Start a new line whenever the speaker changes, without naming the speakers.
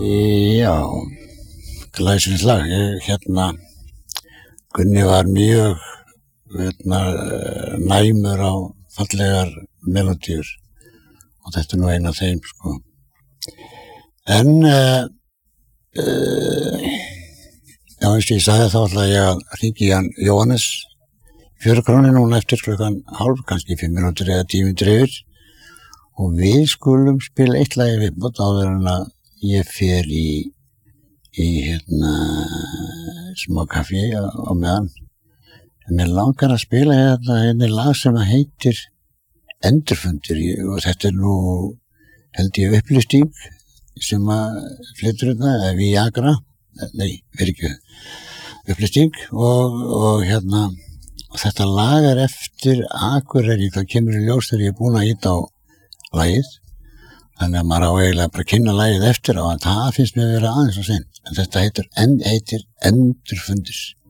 Já, glæsilegt lag. Gunni var mjög næmur á fallegar melódíur og þetta nú ein af þeim, sko. En, já, eins og ég sagði þá ætla ég að hringja í hann Jóhannes Fjörukróni núna eftir klukkan hálf, kannski 5 mínútur eða 10 mínútur yfir og við skulum spila eitt lagi viðbót áður en að ég fer í smá kaffi á meðan. Mér langar að spila hérna lag sem heitir Endurfundir og þetta nú held ég upplýsting sem að flytur þetta, eða Viagra, nei, upplýsting og þetta lag eftir Akureyri, það kemur í ljós þegar ég búinn að ýta á lagið. Þannig að maður á eiginlega bara að kynna lagið eftir á, en það finnst mér að vera aðeins og seint. En þetta heitir Endurfundir.